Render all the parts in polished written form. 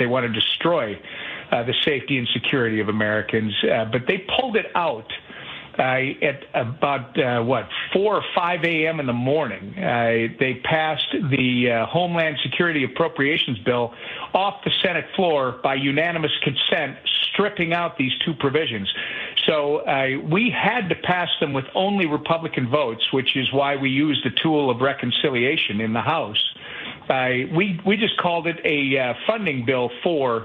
they want to destroy the safety and security of Americans. But they pulled it out at about 4 or 5 a.m. in the morning. They passed the Homeland Security Appropriations Bill off the Senate floor by unanimous consent, stripping out these two provisions. So we had to pass them with only Republican votes, which is why we used the tool of reconciliation in the House. We just called it a funding bill for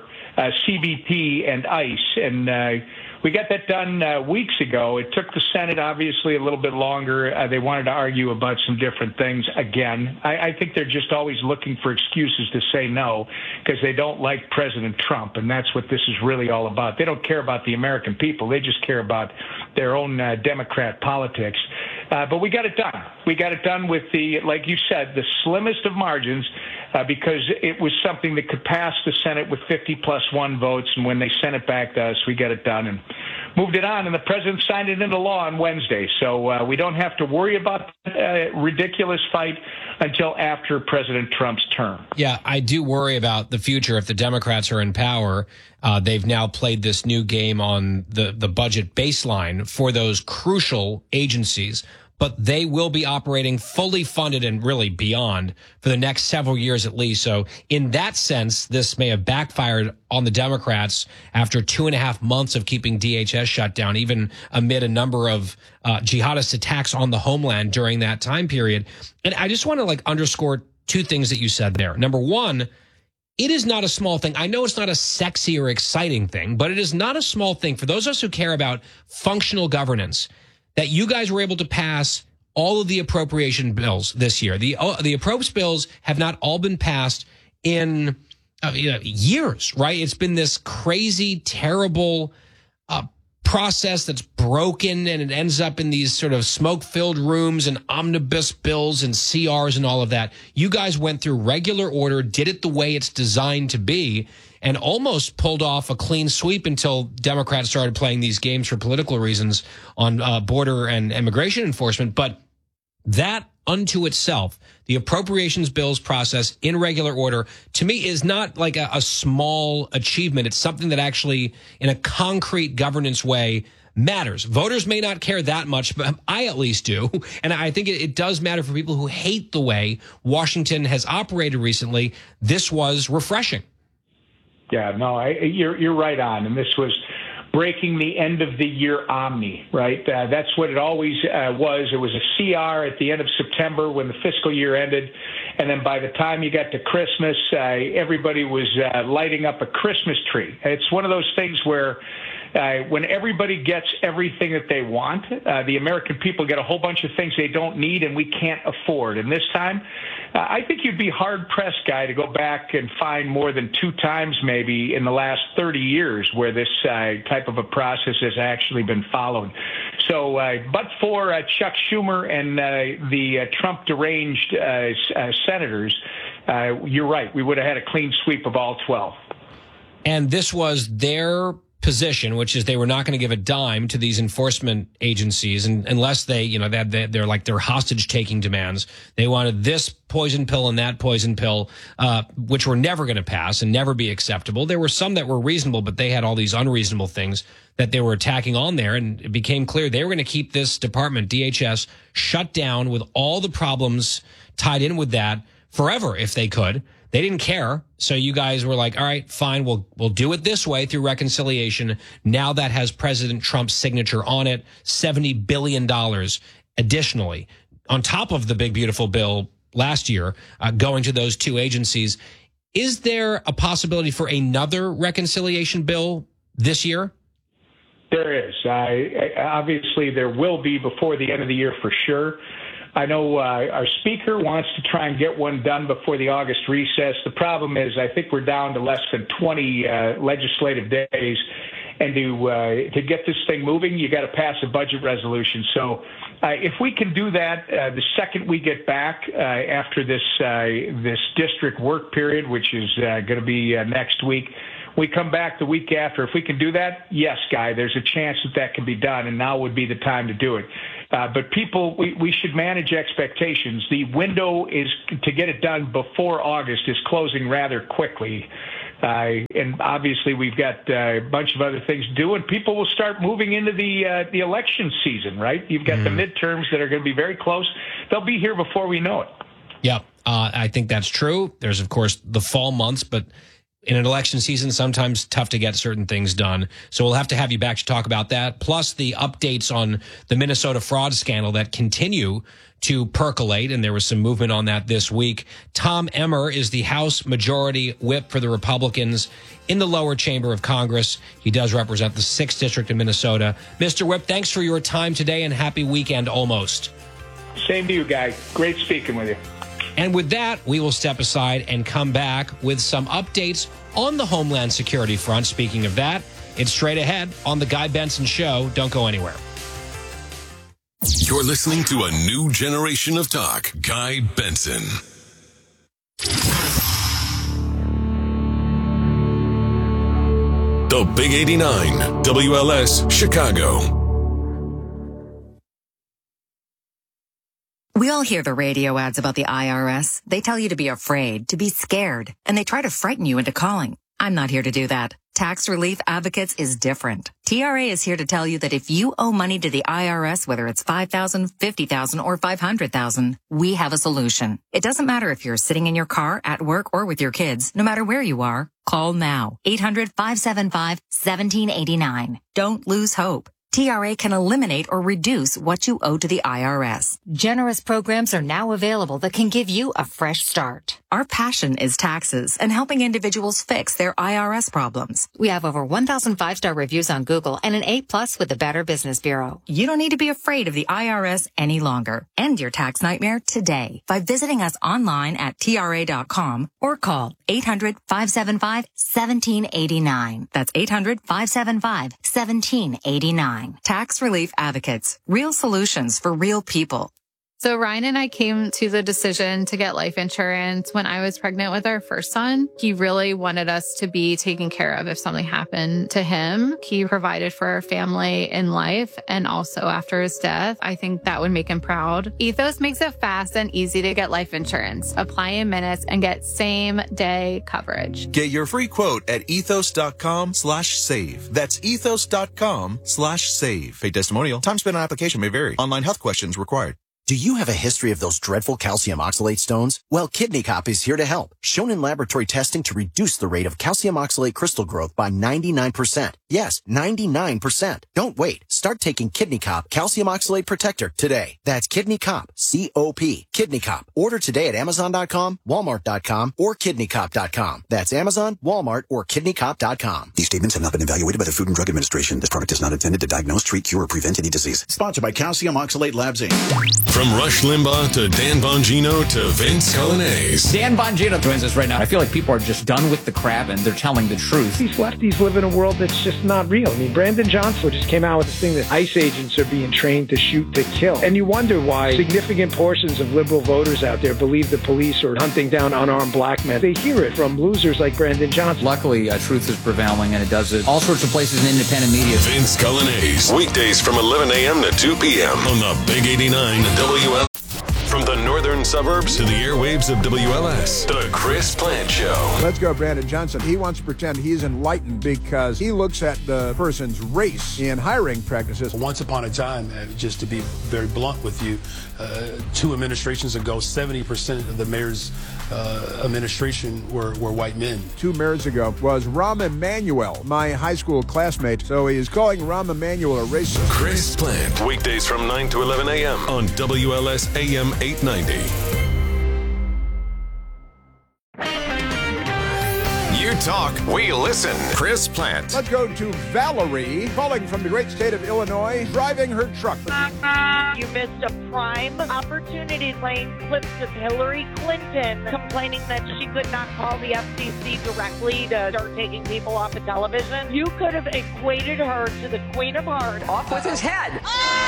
CBP and ICE, and we got that done weeks ago. It took the Senate, obviously, a little bit longer. They wanted to argue about some different things again. I think they're just always looking for excuses to say no because they don't like President Trump, and that's what this is really all about. They don't care about the American people. They just care about their own Democrat politics. But we got it done. We got it done with like you said, the slimmest of margins because it was something that could pass the Senate with 50+1 votes. And when they sent it back to us, we got it done and moved it on. And the president signed it into law on Wednesday. So we don't have to worry about that ridiculous fight until after President Trump's term. Yeah, I do worry about the future if the Democrats are in power. They've now played this new game on the budget baseline for those crucial agencies, but they will be operating fully funded and really beyond for the next several years at least. So in that sense, this may have backfired on the Democrats after 2.5 months of keeping DHS shut down, even amid a number of jihadist attacks on the homeland during that time period. And I just want to underscore two things that you said there. Number one, it is not a small thing. I know it's not a sexy or exciting thing, but it is not a small thing for those of us who care about functional governance that you guys were able to pass all of the appropriation bills this year. The approps bills have not all been passed in years, right? It's been this crazy, terrible process that's broken, and it ends up in these sort of smoke-filled rooms and omnibus bills and CRs and all of that. You guys went through regular order, did it the way it's designed to be, and almost pulled off a clean sweep until Democrats started playing these games for political reasons on border and immigration enforcement. But that unto itself, the appropriations bills process in regular order, to me is not like a small achievement. It's something that actually, in a concrete governance way, matters. Voters may not care that much, but I at least do. And I think it does matter for people who hate the way Washington has operated recently. This was refreshing. Yeah, no, you're right on. And this was breaking the end of the year omni, right? That's what it always was. It was a CR at the end of September when the fiscal year ended. And then by the time you got to Christmas, everybody was lighting up a Christmas tree. It's one of those things where when everybody gets everything that they want, the American people get a whole bunch of things they don't need and we can't afford. And this time, I think you'd be hard-pressed, Guy, to go back and find more than 2 times maybe in the last 30 years where this type of a process has actually been followed. So, but for Chuck Schumer and the Trump deranged senators, you're right. We would have had a clean sweep of all 12. And this was their position, which is they were not going to give a dime to these enforcement agencies unless they, they're like their hostage taking demands. They wanted this poison pill and that poison pill, which were never going to pass and never be acceptable. There were some that were reasonable, but they had all these unreasonable things that they were attacking on there. And it became clear they were going to keep this department, DHS, shut down with all the problems tied in with that forever if they could. They didn't care. So you guys were like, all right, fine, we'll do it this way through reconciliation. Now that has President Trump's signature on it, $70 billion additionally, on top of the big, beautiful bill last year, going to those two agencies. Is there a possibility for another reconciliation bill this year? There is. Obviously, there will be before the end of the year for sure. I know our speaker wants to try and get one done before the August recess. The problem is I think we're down to less than 20 legislative days. And to get this thing moving, you got to pass a budget resolution. So if we can do that the second we get back after this district work period, which is going to be next week, we come back the week after. If we can do that, yes, Guy, there's a chance that can be done, and now would be the time to do it. But people, we should manage expectations. The window is to get it done before August is closing rather quickly. And obviously we've got a bunch of other things to do, and people will start moving into the election season, right? You've got the midterms that are going to be very close. They'll be here before we know it. Yeah, I think that's true. There's, of course, the fall months, but in an election season, sometimes tough to get certain things done. So we'll have to have you back to talk about that, plus the updates on the Minnesota fraud scandal that continue to percolate, and there was some movement on that this week. Tom Emmer is the House Majority Whip for the Republicans in the lower chamber of Congress. He does represent the 6th District of Minnesota. Mr. Whip, thanks for your time today, and happy weekend almost. Same to you, Guy. Great speaking with you. And with that, we will step aside and come back with some updates on the Homeland Security front. Speaking of that, it's straight ahead on The Guy Benson Show. Don't go anywhere. You're listening to a new generation of talk. Guy Benson. The Big 89, WLS, Chicago. We all hear the radio ads about the IRS. They tell you to be afraid, to be scared, and they try to frighten you into calling. I'm not here to do that. Tax Relief Advocates is different. TRA is here to tell you that if you owe money to the IRS, whether it's $5,000, $50,000, or $500,000, we have a solution. It doesn't matter if you're sitting in your car, at work, or with your kids. No matter where you are, call now. 800-575-1789. Don't lose hope. TRA can eliminate or reduce what you owe to the IRS. Generous programs are now available that can give you a fresh start. Our passion is taxes and helping individuals fix their IRS problems. We have over 1,000 5-star reviews on Google and an A+ with the Better Business Bureau. You don't need to be afraid of the IRS any longer. End your tax nightmare today by visiting us online at TRA.com or call 800-575-1789. That's 800-575-1789. Tax Relief Advocates. Real solutions for real people. So Ryan and I came to the decision to get life insurance when I was pregnant with our first son. He really wanted us to be taken care of if something happened to him. He provided for our family in life and also after his death. I think that would make him proud. Ethos makes it fast and easy to get life insurance. Apply in minutes and get same day coverage. Get your free quote at ethos.com/save. That's ethos.com/save. Paid testimonial. Time spent on application may vary. Online health questions required. Do you have a history of those dreadful calcium oxalate stones? Well, Kidney Cop is here to help. Shown in laboratory testing to reduce the rate of calcium oxalate crystal growth by 99%. Yes, 99%. Don't wait. Start taking Kidney Cop Calcium Oxalate Protector today. That's Kidney Cop, C-O-P. Kidney Cop. Order today at Amazon.com, Walmart.com, or KidneyCop.com. That's Amazon, Walmart, or KidneyCop.com. These statements have not been evaluated by the Food and Drug Administration. This product is not intended to diagnose, treat, cure, or prevent any disease. Sponsored by Calcium Oxalate Labs, Inc. From Rush Limbaugh to Dan Bongino to Vince Coglianese. Dan Bongino joins us right now. I feel like people are just done with the crap and they're telling the truth. These lefties live in a world that's just not real. I mean, Brandon Johnson just came out with this thing that ICE agents are being trained to shoot to kill. And you wonder why significant portions of liberal voters out there believe the police are hunting down unarmed black men. They hear it from losers like Brandon Johnson. Luckily, truth is prevailing, and it does it all sorts of places in independent media. Vince Coglianese. Weekdays from 11 a.m. to 2 p.m. on the Big 89 WL. From the northern suburbs to the airwaves of WLS, The Chris Plant Show. Let's go, Brandon Johnson. He wants to pretend he's enlightened because he looks at the person's race in hiring practices. Once upon a time, just to be very blunt with you, 2 administrations ago, 70% of the mayor's administration were white men. 2 mayors ago was Rahm Emanuel, my high school classmate. So he is calling Rahm Emanuel a racist. Chris Plant, weekdays from 9 to 11 a.m. on WLS AM 890. You talk, we listen. Chris Plant. Let's go to Valerie, calling from the great state of Illinois, driving her truck. You missed a prime opportunity playing clips of Hillary Clinton complaining that she could not call the FCC directly to start taking people off of television. You could have equated her to the Queen of Hearts. Off with his head.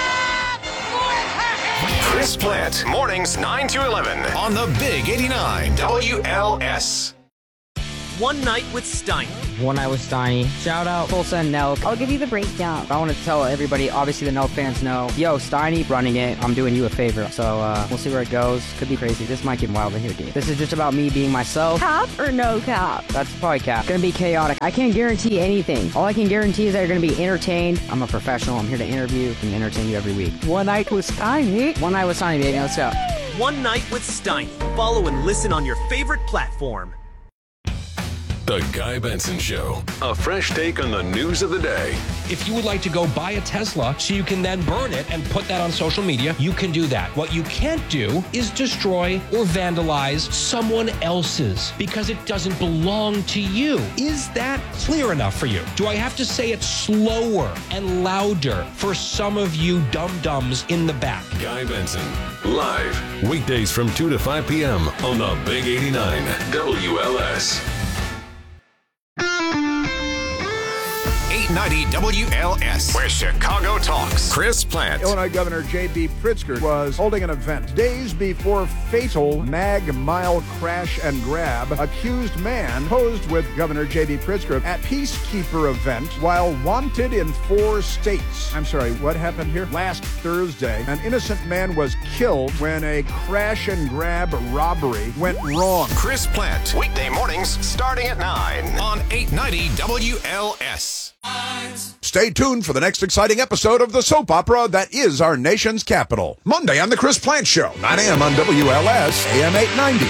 Chris Plant, mornings 9 to 11 on the Big 89 WLS. One Night with Steiny. One Night with Steiny. Shout out Tulsa and Nelk. I'll give you the breakdown. I want to tell everybody, obviously the Nelk fans know, yo, Steiny running it, I'm doing you a favor. So we'll see where it goes. Could be crazy. This might get wild in here, dude. This is just about me being myself. Cap or no cap? That's probably cap. Gonna be chaotic. I can't guarantee anything. All I can guarantee is that you're gonna be entertained. I'm a professional. I'm here to interview and entertain you every week. One Night with Steiny. One Night with Steiny, baby. Let's go. One Night with Steiny. Follow and listen on your favorite platform. The Guy Benson Show. A fresh take on the news of the day. If you would like to go buy a Tesla so you can then burn it and put that on social media, you can do that. What you can't do is destroy or vandalize someone else's because it doesn't belong to you. Is that clear enough for you? Do I have to say it slower and louder for some of you dum-dums in the back? Guy Benson, live, weekdays from 2 to 5 p.m. on the Big 89 WLS. 890 WLS, where Chicago talks. Chris Plant. Illinois Governor J.B. Pritzker was holding an event days before fatal Mag Mile crash and grab. Accused man posed with Governor J.B. Pritzker at Peacekeeper event while wanted in 4 states. I'm sorry, what happened here? Last Thursday, an innocent man was killed when a crash and grab robbery went wrong. Chris Plant, weekday mornings starting at 9 on 890 WLS. Stay tuned for the next exciting episode of the soap opera that is our nation's capital. Monday on The Chris Plant Show, 9 a.m. on WLS, AM 890.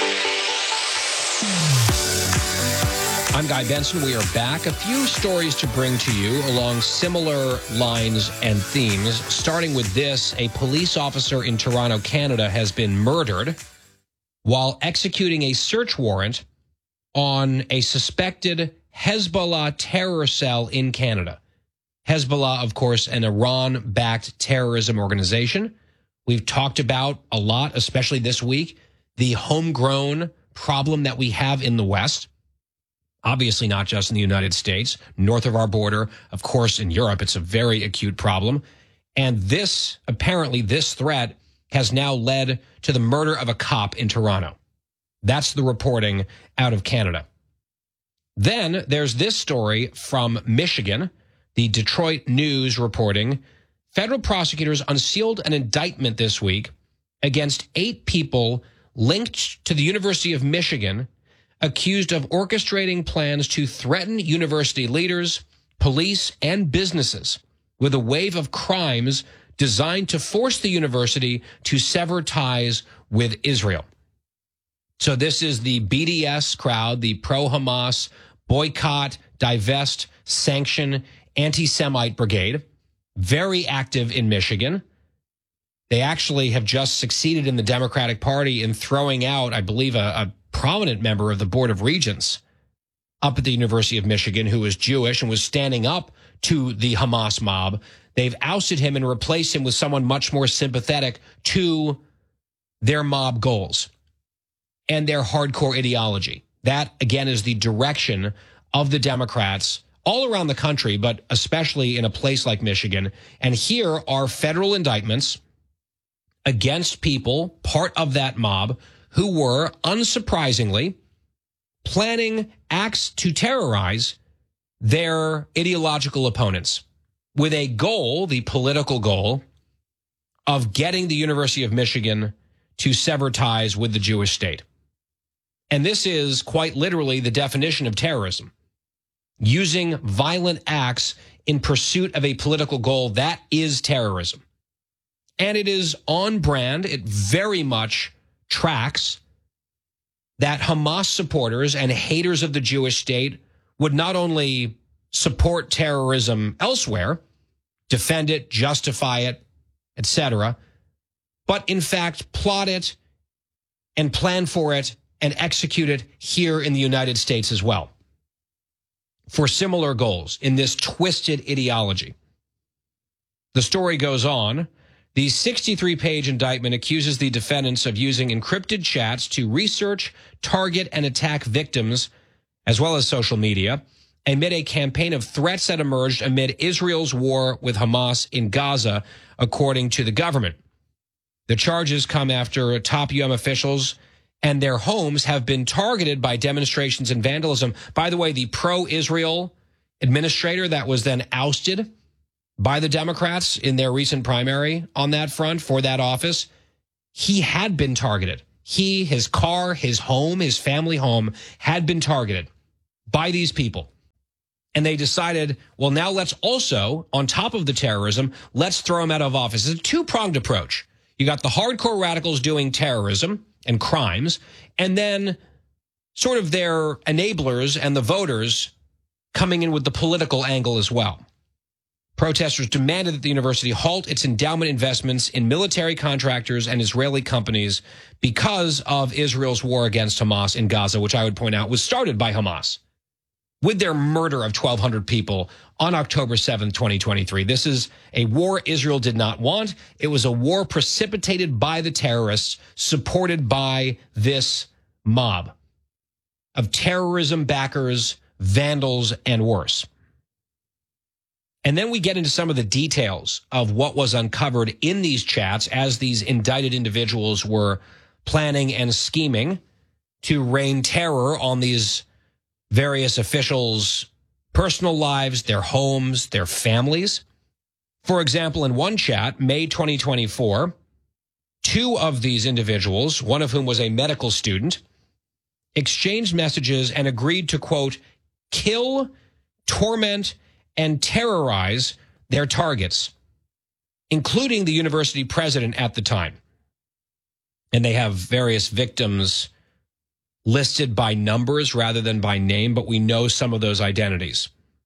I'm Guy Benson. We are back. A few stories to bring to you along similar lines and themes. Starting with this, a police officer in Toronto, Canada, has been murdered while executing a search warrant on a suspected Hezbollah terror cell in Canada. Hezbollah, of course, an Iran-backed terrorism organization. We've talked about a lot, especially this week, the homegrown problem that we have in the West. Obviously not just in the United States, north of our border, of course, in Europe, it's a very acute problem. And this, apparently, this threat has now led to the murder of a cop in Toronto. That's the reporting out of Canada. Then there's this story from Michigan, the Detroit News reporting. Federal prosecutors unsealed an indictment this week against 8 people linked to the University of Michigan, accused of orchestrating plans to threaten university leaders, police, and businesses with a wave of crimes designed to force the university to sever ties with Israel. So this is the BDS crowd, the pro-Hamas, boycott, divest, sanction, anti-Semite brigade, very active in Michigan. They actually have just succeeded in the Democratic Party in throwing out, I believe, a prominent member of the Board of Regents up at the University of Michigan who was Jewish and was standing up to the Hamas mob. They've ousted him and replaced him with someone much more sympathetic to their mob goals and their hardcore ideology. That, again, is the direction of the Democrats all around the country, but especially in a place like Michigan. And here are federal indictments against people, part of that mob, who were, unsurprisingly, planning acts to terrorize their ideological opponents with a goal, the political goal, of getting the University of Michigan to sever ties with the Jewish state. And this is quite literally the definition of terrorism. Using violent acts in pursuit of a political goal, that is terrorism. And it is on brand. It very much tracks that Hamas supporters and haters of the Jewish state would not only support terrorism elsewhere, defend it, justify it, etc., but in fact plot it and plan for it and execute it here in the United States as well for similar goals in this twisted ideology. The story goes on. The 63-page indictment accuses the defendants of using encrypted chats to research, target, and attack victims, as well as social media, amid a campaign of threats that emerged amid Israel's war with Hamas in Gaza, according to the government. The charges come after top UM officials and their homes have been targeted by demonstrations and vandalism. By the way, the pro-Israel administrator that was then ousted by the Democrats in their recent primary on that front for that office, he had been targeted. He, his car, his home, his family home had been targeted by these people. And they decided, well, now let's also, on top of the terrorism, let's throw him out of office. It's a two-pronged approach. You got the hardcore radicals doing terrorism and crimes, and then sort of their enablers and the voters coming in with the political angle as well. Protesters demanded that the university halt its endowment investments in military contractors and Israeli companies because of Israel's war against Hamas in Gaza, which I would point out was started by Hamas with their murder of 1,200 people on October 7th, 2023. This is a war Israel did not want. It was a war precipitated by the terrorists, supported by this mob of terrorism backers, vandals, and worse. And then we get into some of the details of what was uncovered in these chats as these indicted individuals were planning and scheming to rain terror on these various officials' personal lives, their homes, their families. For example, in one chat, May 2024, two of these individuals, one of whom was a medical student, exchanged messages and agreed to, quote, kill, torment, and terrorize their targets, including the university president at the time. And they have various victims listed by numbers rather than by name, but we know some of those identities.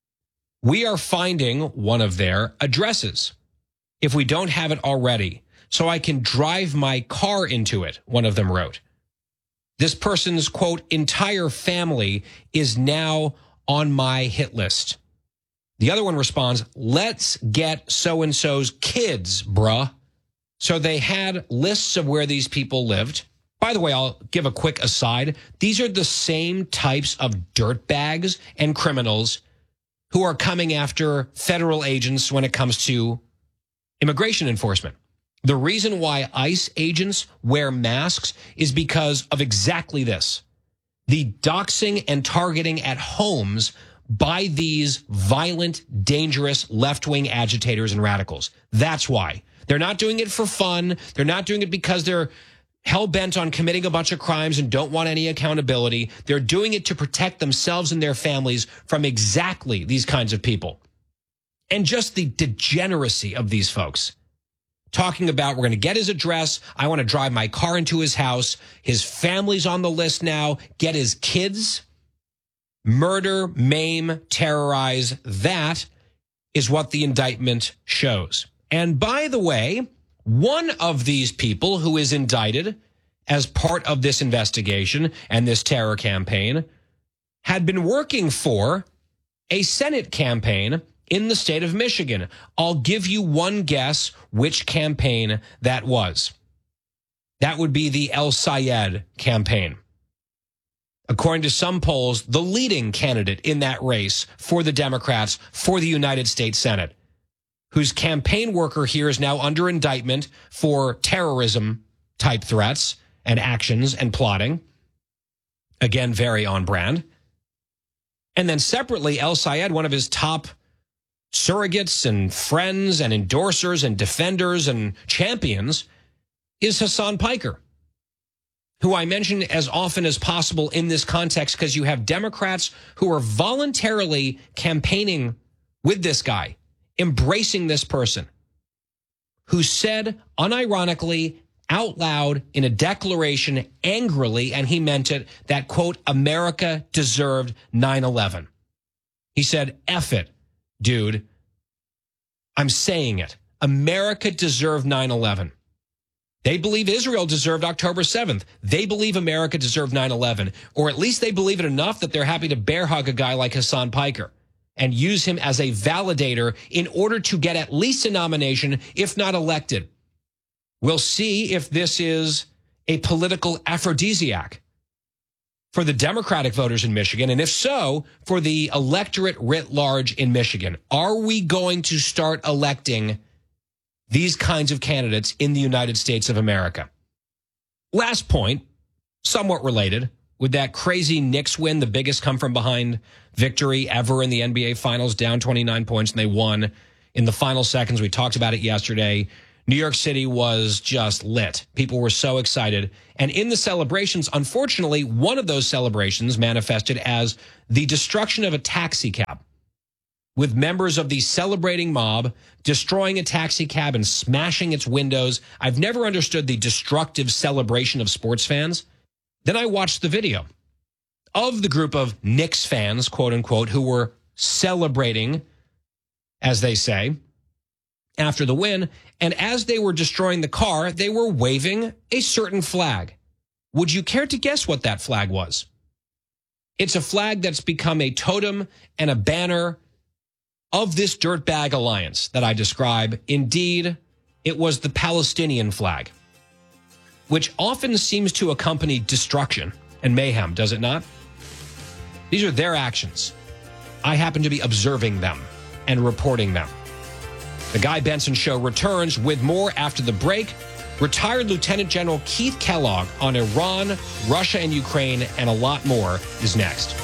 We are finding one of their addresses, if we don't have it already, so I can drive my car into it, one of them wrote. This person's, quote, entire family is now on my hit list. The other one responds, let's get so-and-so's kids, bruh. So they had lists of where these people lived. By the way, I'll give a quick aside. These are the same types of dirtbags and criminals who are coming after federal agents when it comes to immigration enforcement. The reason why ICE agents wear masks is because of exactly this. The doxing and targeting at homes by these violent, dangerous left-wing agitators and radicals. That's why. They're not doing it for fun. They're not doing it because they're hell-bent on committing a bunch of crimes and don't want any accountability. They're doing it to protect themselves and their families from exactly these kinds of people. And just the degeneracy of these folks. Talking about, we're going to get his address. I want to drive my car into his house. His family's on the list now. Get his kids. Murder, maim, terrorize. That is what the indictment shows. And by the way, one of these people who is indicted as part of this investigation and this terror campaign had been working for a Senate campaign in the state of Michigan. I'll give you one guess which campaign that was. That would be the El Sayed campaign. According to some polls, the leading candidate in that race for the Democrats for the United States Senate, whose campaign worker here is now under indictment for terrorism type threats and actions and plotting. Again, very on brand. And then separately, El Sayed, one of his top surrogates and friends and endorsers and defenders and champions, is Hassan Piker, who I mention as often as possible in this context because you have Democrats who are voluntarily campaigning with this guy, embracing this person, who said unironically, out loud, in a declaration, angrily, and he meant it, that, quote, America deserved 9/11. He said, F it, dude. I'm saying it. America deserved 9/11. They believe Israel deserved October 7th. They believe America deserved 9/11, or at least they believe it enough that they're happy to bear hug a guy like Hassan Piker and use him as a validator in order to get at least a nomination, if not elected. We'll see if this is a political aphrodisiac for the Democratic voters in Michigan, and if so, for the electorate writ large in Michigan. Are we going to start electing these kinds of candidates in the United States of America? Last point, somewhat related. With that crazy Knicks win, the biggest come-from-behind victory ever in the NBA Finals, down 29 points, and they won in the final seconds. We talked about it yesterday. New York City was just lit. People were so excited. And in the celebrations, unfortunately, one of those celebrations manifested as the destruction of a taxi cab, with members of the celebrating mob destroying a taxi cab and smashing its windows. I've never understood the destructive celebration of sports fans. Then I watched the video of the group of Knicks fans, quote unquote, who were celebrating, as they say, after the win. And as they were destroying the car, they were waving a certain flag. Would you care to guess what that flag was? It's a flag that's become a totem and a banner of this dirtbag alliance that I describe. Indeed, it was the Palestinian flag, which often seems to accompany destruction and mayhem, does it not? These are their actions. I happen to be observing them and reporting them. The Guy Benson Show returns with more after the break. Retired Lieutenant General Keith Kellogg on Iran, Russia, and Ukraine, and a lot more is next.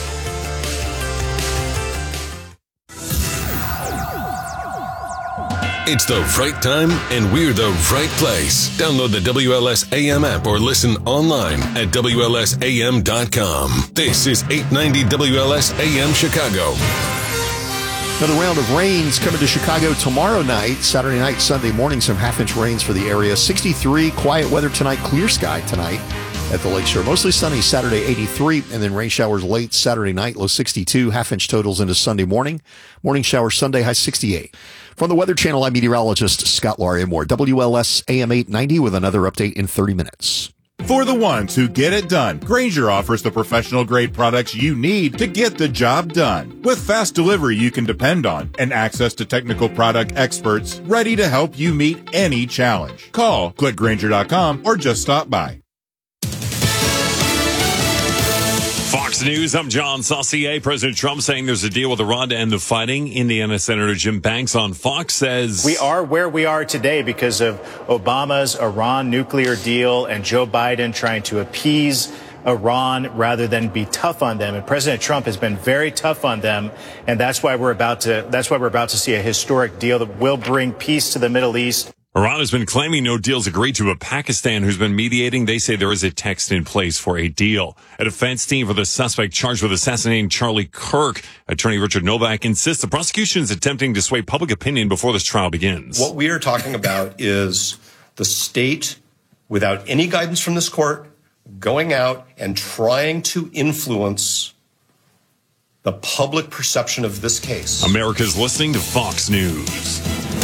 It's the right time, and we're the right place. Download the WLS AM app or listen online at WLSAM.com. This is 890 WLS AM Chicago. Another round of rains coming to Chicago tomorrow night, Saturday night, Sunday morning, some half-inch rains for the area. 63, quiet weather tonight, clear sky tonight at the Lakeshore. Mostly sunny Saturday, 83, and then rain showers late Saturday night, low 62, half-inch totals into Sunday morning. Morning showers Sunday, high 68. From the Weather Channel, I'm meteorologist Scott Larimore. WLS AM 890 with another update in 30 minutes. For the ones who get it done, Grainger offers the professional-grade products you need to get the job done. With fast delivery you can depend on and access to technical product experts ready to help you meet any challenge. Call, click Grainger.com, or just stop by. Fox News, I'm John Saucier. President Trump saying there's a deal with Iran to end the fighting. Indiana Senator Jim Banks on Fox says, we are where we are today because of Obama's Iran nuclear deal and Joe Biden trying to appease Iran rather than be tough on them. And President Trump has been very tough on them. And that's why we're about to see a historic deal that will bring peace to the Middle East. Iran has been claiming no deal's agreed to, but Pakistan, who's been mediating, they say there is a text in place for a deal. A defense team for the suspect charged with assassinating Charlie Kirk. Attorney Richard Novak insists the prosecution is attempting to sway public opinion before this trial begins. What we are talking about is the state, without any guidance from this court, going out and trying to influence the public perception of this case. America's listening to Fox News.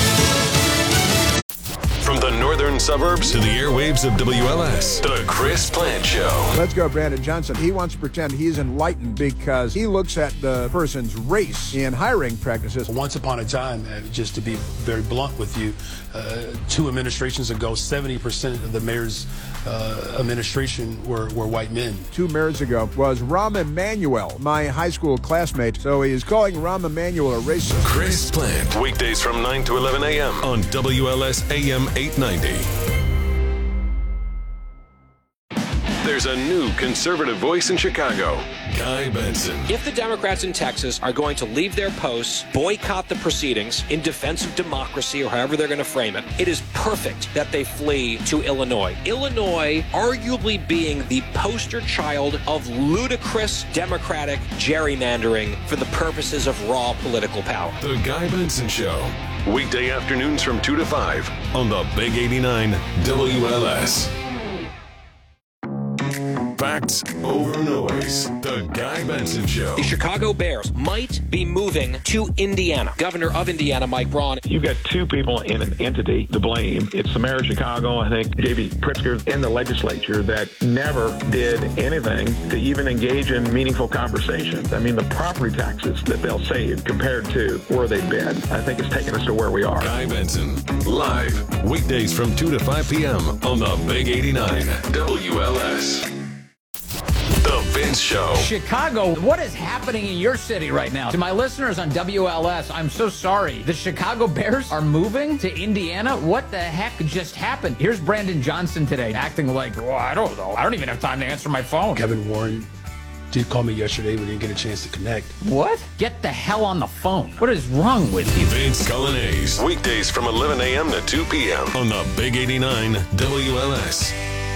From the northern suburbs to the airwaves of WLS, the Chris Plant Show. Let's go, Brandon Johnson. He wants to pretend he's enlightened because he looks at the person's race in hiring practices. Once upon a time, just to be very blunt with you, 2 administrations ago, 70% of the mayor's administration were white men. 2 mayors ago was Rahm Emanuel, my high school classmate. So he is calling Rahm Emanuel a racist. Chris Plant, weekdays from 9 to 11 a.m. on WLS AM 890. There's a new conservative voice in Chicago, Guy Benson. If the Democrats in Texas are going to leave their posts, boycott the proceedings in defense of democracy, or however they're going to frame it, it is perfect that they flee to Illinois. Illinois arguably being the poster child of ludicrous Democratic gerrymandering for the purposes of raw political power. The Guy Benson Show. Weekday afternoons from 2 to 5 on the Big 89 WLS. Facts over noise. The Guy Benson Show. The Chicago Bears might be moving to Indiana. Governor of Indiana, Mike Braun. You've got 2 people in an entity to blame. It's the mayor of Chicago, I think, J.B. Pritzker, and the legislature that never did anything to even engage in meaningful conversations. I mean, the property taxes that they'll save compared to where they've been, I think it's taken us to where we are. Guy Benson, live, weekdays from 2 to 5 p.m. on the Big 89 WLS. The Vince Spence Show. Chicago, what is happening in your city right now? To my listeners on WLS, I'm so sorry. The Chicago Bears are moving to Indiana? What the heck just happened? Here's Brandon Johnson today, acting like, well, I don't know. I don't even have time to answer my phone. Kevin Warren did call me yesterday. We didn't get a chance to connect. What? Get the hell on the phone. What is wrong with you? Vince Colonnese. Weekdays from 11 a.m. to 2 p.m. on the Big 89 WLS.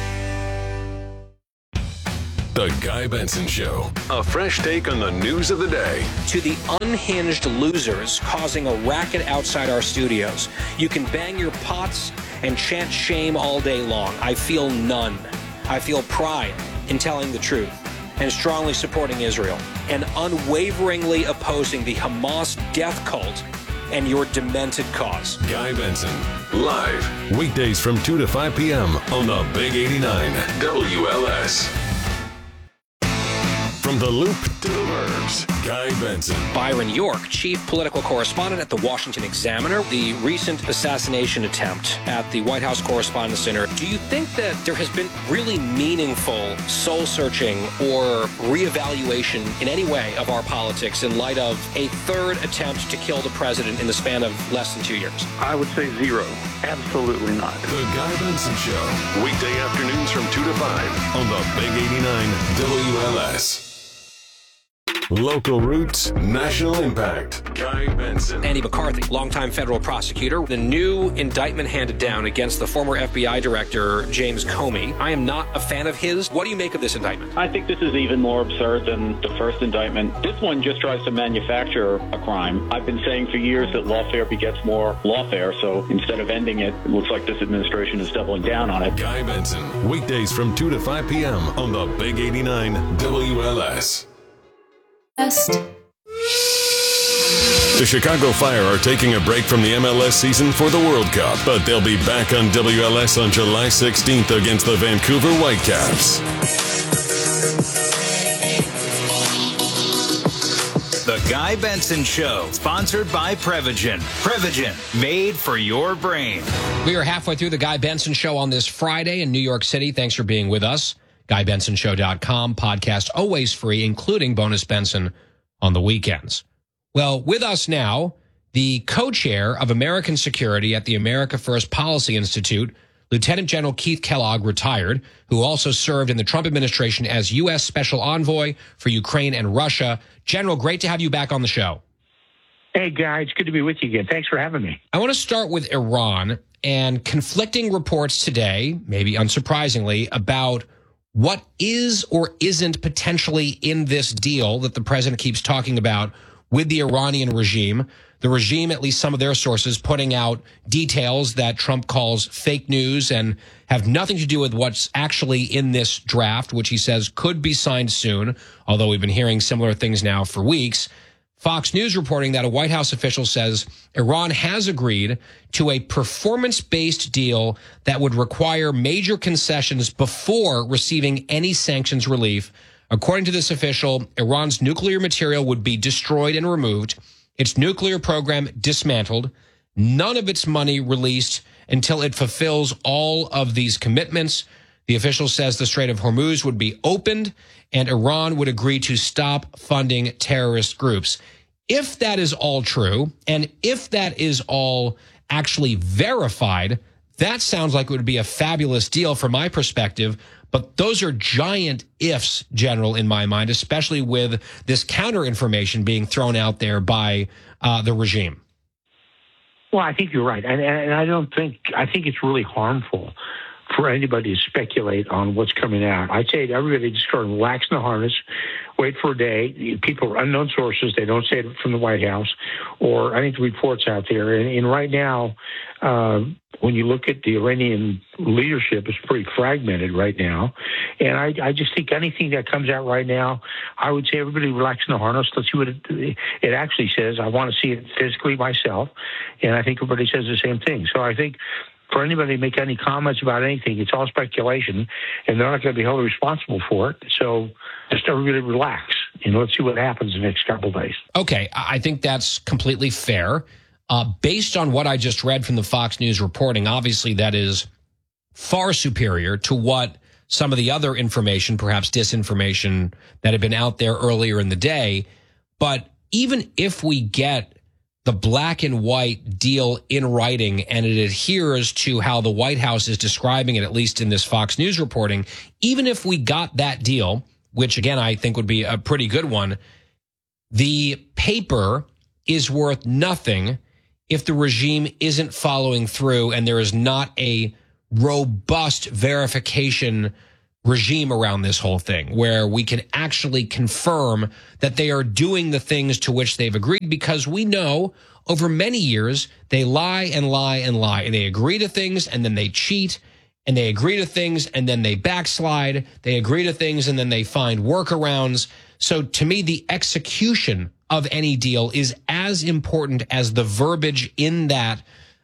The Guy Benson Show. A fresh take on the news of the day. To the unhinged losers causing a racket outside our studios, you can bang your pots and chant shame all day long. I feel none. I feel pride in telling the truth and strongly supporting Israel and unwaveringly opposing the Hamas death cult and your demented cause. Guy Benson, live, weekdays from 2 to 5 p.m. on the Big 89 WLS. From the Loop to the Burbs, Guy Benson. Byron York, chief political correspondent at the Washington Examiner. The recent assassination attempt at the White House Correspondents' Center. Do you think that there has been really meaningful soul-searching or reevaluation in any way of our politics in light of a third attempt to kill the president in the span of less than 2 years? I would say zero. Absolutely not. The Guy Benson Show. Weekday afternoons from 2 to 5 on the Big 89 WLS. Local roots, national impact. Guy Benson. Andy McCarthy, longtime federal prosecutor. The new indictment handed down against the former FBI director, James Comey. I am not a fan of his. What do you make of this indictment? I think this is even more absurd than the first indictment. This one just tries to manufacture a crime. I've been saying for years that lawfare begets more lawfare, so instead of ending it, it looks like this administration is doubling down on it. Guy Benson, weekdays from 2 to 5 p.m. on the Big 89 WLS. The Chicago Fire are taking a break from the MLS season for the World Cup, but they'll be back on WLS on July 16th against the Vancouver Whitecaps. The Guy Benson Show, sponsored by Prevagen. Prevagen, made for your brain. We are halfway through the Guy Benson Show on this Friday in New York City. Thanks for being with us. GuyBensonShow.com, podcast always free, including Bonus Benson on the weekends. Well, with us now, the co-chair of American Security at the America First Policy Institute, Lieutenant General Keith Kellogg, retired, who also served in the Trump administration as U.S. Special Envoy for Ukraine and Russia. General, great to have you back on the show. Hey, Guy, it's good to be with you again. Thanks for having me. I want to start with Iran and conflicting reports today, maybe unsurprisingly, about what is or isn't potentially in this deal that the president keeps talking about with the Iranian regime. The regime, at least some of their sources, putting out details that Trump calls fake news and have nothing to do with what's actually in this draft, which he says could be signed soon, although we've been hearing similar things now for weeks. Fox News reporting that a White House official says Iran has agreed to a performance-based deal that would require major concessions before receiving any sanctions relief. According to this official, Iran's nuclear material would be destroyed and removed, its nuclear program dismantled, none of its money released until it fulfills all of these commitments. The official says the Strait of Hormuz would be opened and Iran would agree to stop funding terrorist groups. If that is all true, and if that is all actually verified, that sounds like it would be a fabulous deal from my perspective. But those are giant ifs, General, in my mind, especially with this counter information being thrown out there by the regime. Well, I think you're right. And I think it's really harmful for anybody to speculate on what's coming out. I say to everybody, just start relaxing the harness, wait for a day. People are unknown sources. They don't say it from the White House, or I think the reports out there. And right now, when you look at the Iranian leadership, it's pretty fragmented right now. And I just think anything that comes out right now, I would say everybody relax in the harness. Let's see what it actually says. I want to see it physically myself. And I think everybody says the same thing. So I think for anybody to make any comments about anything, it's all speculation, and they're not going to be held responsible for it. So just everybody relax, and let's see what happens in the next couple of days. Okay, I think that's completely fair. Based on what I just read from the Fox News reporting, obviously that is far superior to what some of the other information, perhaps disinformation that had been out there earlier in the day. But even if we get the black and white deal in writing and it adheres to how the White House is describing it, at least in this Fox News reporting, even if we got that deal, which again, I think would be a pretty good one, the paper is worth nothing if the regime isn't following through and there is not a robust verification regime around this whole thing where we can actually confirm that they are doing the things to which they've agreed, because we know over many years they lie and lie and lie, and they agree to things and then they cheat, and they agree to things and then they backslide, they agree to things and then they find workarounds. So to me, the execution of any deal is as important as the verbiage in that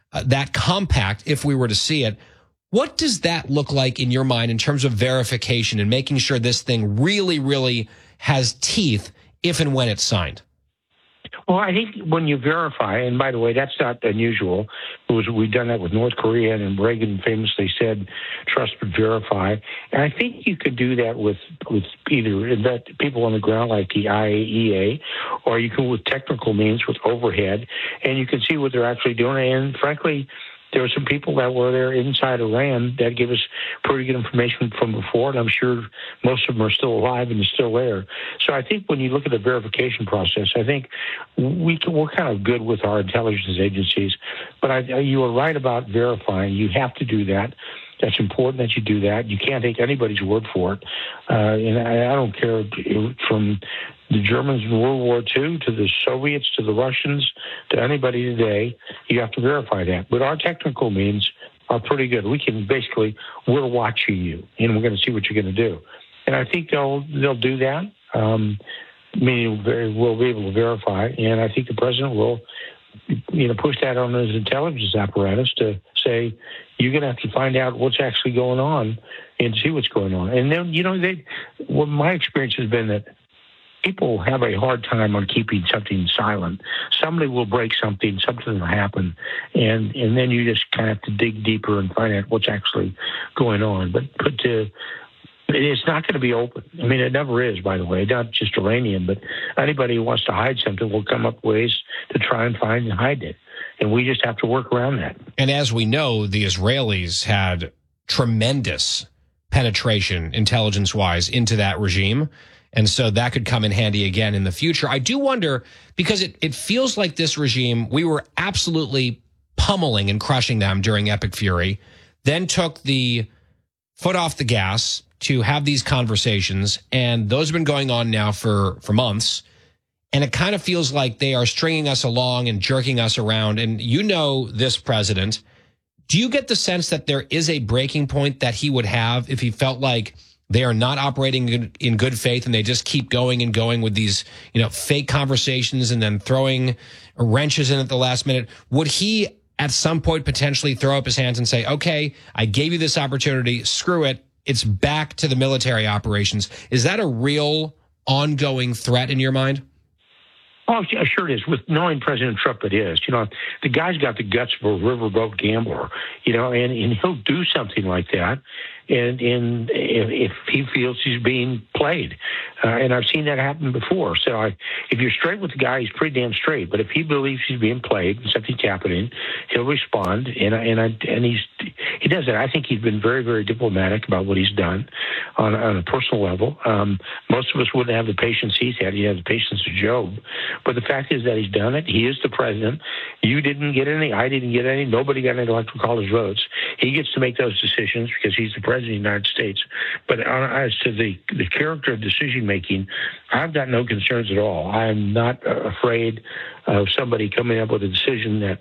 compact, if we were to see it. What does that look like in your mind in terms of verification and making sure this thing really, really has teeth if and when it's signed? Well, I think when you verify, and by the way, that's not unusual. We've done that with North Korea, and Reagan famously said, trust but verify. And I think you could do that with either people on the ground like the IAEA, or you can with technical means with overhead, and you can see what they're actually doing. And frankly, there were some people that were there inside Iran that gave us pretty good information from before, and I'm sure most of them are still alive and still there. So I think when you look at the verification process, I think we're kind of good with our intelligence agencies. But you are right about verifying. You have to do that. That's important that you do that. You can't take anybody's word for it. And I don't care from the Germans in World War II to the Soviets to the Russians to anybody today. You have to verify that. But our technical means are pretty good. We can basically, we're watching you, and we're going to see what you're going to do. And I think they'll do that. Meaning we'll be able to verify, and I think the president will, push that on his intelligence apparatus to say, you're going to have to find out what's actually going on and see what's going on. And then, my experience has been that people have a hard time on keeping something silent. Somebody will break something will happen, and then you just kind of have to dig deeper and find out what's actually going on. But it's not going to be open. I mean, it never is, by the way, not just Iranian, but anybody who wants to hide something will come up with ways to try and find and hide it. And we just have to work around that. And as we know, the Israelis had tremendous penetration, intelligence-wise, into that regime. And so that could come in handy again in the future. I do wonder, because it feels like this regime, we were absolutely pummeling and crushing them during Epic Fury, then took the foot off the gas to have these conversations, and those have been going on now for months. And it kind of feels like they are stringing us along and jerking us around. And this president, do you get the sense that there is a breaking point that he would have if he felt like they are not operating in good faith and they just keep going and going with these, fake conversations and then throwing wrenches in at the last minute? Would he at some point potentially throw up his hands and say, okay, I gave you this opportunity, screw it, it's back to the military operations? Is that a real ongoing threat in your mind? Oh, sure it is. With knowing President Trump, it is. The guy's got the guts of a riverboat gambler, and he'll do something like that. And if he feels he's being played. And I've seen that happen before. So if you're straight with the guy, he's pretty damn straight. But if he believes he's being played and something's happening, he'll respond. And he does that. I think he's been very, very diplomatic about what he's done on a personal level. Most of us wouldn't have the patience he's had. He has the patience of Job. But the fact is that he's done it. He is the president. You didn't get any. I didn't get any. Nobody got any electoral college votes. He gets to make those decisions because he's the president of the United States. But as to the character of decision-making, I've got no concerns at all. I'm not afraid of somebody coming up with a decision that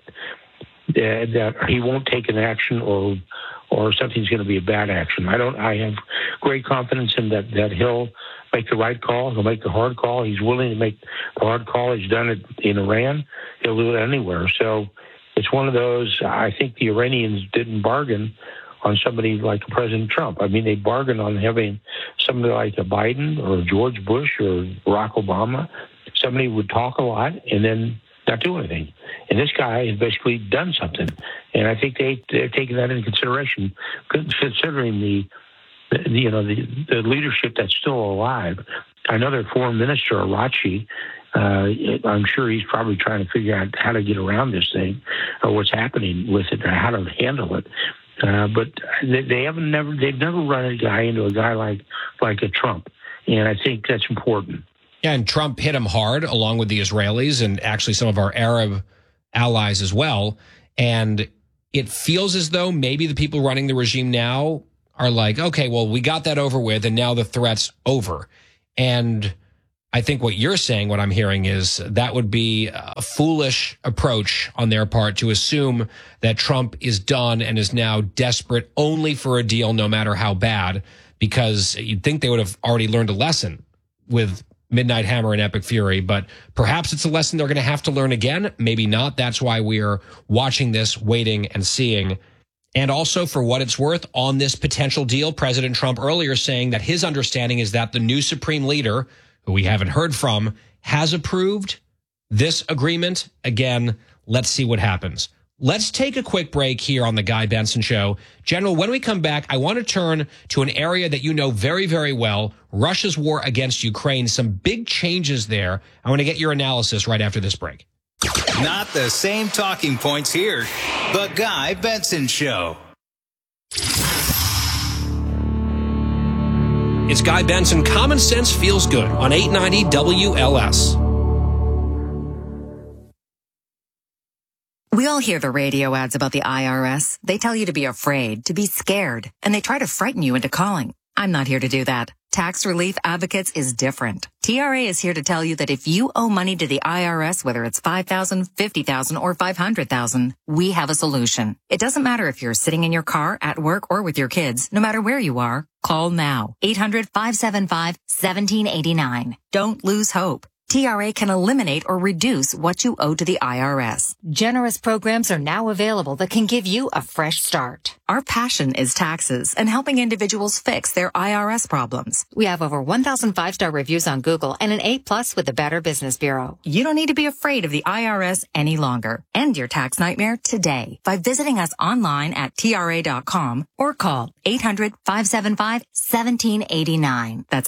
he won't take an action or something's going to be a bad action. I have great confidence in that he'll make the right call. He'll make the hard call. He's willing to make the hard call. He's done it in Iran. He'll do it anywhere. So it's one of those, I think the Iranians didn't bargain on somebody like President Trump. I mean, they bargained on having somebody like a Biden or a George Bush or Barack Obama. Somebody would talk a lot and then not do anything. And this guy has basically done something. And I think they're taking that into consideration, considering the leadership that's still alive. Another foreign minister, Arachi, I'm sure he's probably trying to figure out how to get around this thing, or what's happening with it, or how to handle it. But they've never run a guy into a guy like a Trump, and I think that's important. Yeah, and Trump hit him hard, along with the Israelis and actually some of our Arab allies as well. And it feels as though maybe the people running the regime now are like, okay, well, we got that over with, and now the threat's over. And I think what you're saying, what I'm hearing, is that would be a foolish approach on their part to assume that Trump is done and is now desperate only for a deal, no matter how bad, because you'd think they would have already learned a lesson with Midnight Hammer and Epic Fury, but perhaps it's a lesson they're going to have to learn again. Maybe not. That's why we're watching this, waiting and seeing. And also, for what it's worth, on this potential deal, President Trump earlier saying that his understanding is that the new Supreme Leader, who we haven't heard from, has approved this agreement. Again, let's see what happens. Let's take a quick break here on the Guy Benson Show. General, when we come back, I want to turn to an area that you know very, very well, Russia's war against Ukraine. Some big changes there. I want to get your analysis right after this break. Not the same talking points here. The Guy Benson Show. It's Guy Benson. Common Sense Feels Good on 890 WLS. We all hear the radio ads about the IRS. They tell you to be afraid, to be scared, and they try to frighten you into calling. I'm not here to do that. Tax Relief Advocates is different. TRA is here to tell you that if you owe money to the IRS, whether it's $5,000, $50,000, or $500,000, we have a solution. It doesn't matter if you're sitting in your car, at work, or with your kids. No matter where you are, call now. 800-575-1789. Don't lose hope. TRA can eliminate or reduce what you owe to the IRS. Generous programs are now available that can give you a fresh start. Our passion is taxes and helping individuals fix their IRS problems. We have over 1,000 5-star reviews on Google and an A+ with the Better Business Bureau. You don't need to be afraid of the IRS any longer. End your tax nightmare today by visiting us online at TRA.com or call 800-575-1789. That's